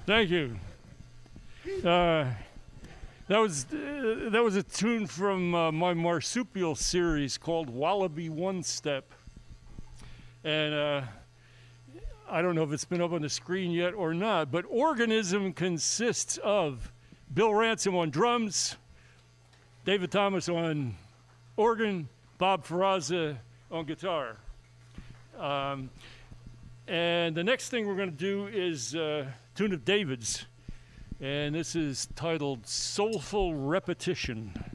Thank you. That was a tune from my marsupial series called Wallaby One Step, and I don't know if it's been up on the screen yet or not. But Organism consists of Bill Ransom on drums, David Thomas on organ, Bob Ferrazza on guitar. And the next thing we're going to do is a tune of David's. And this is titled Soulful Repetition.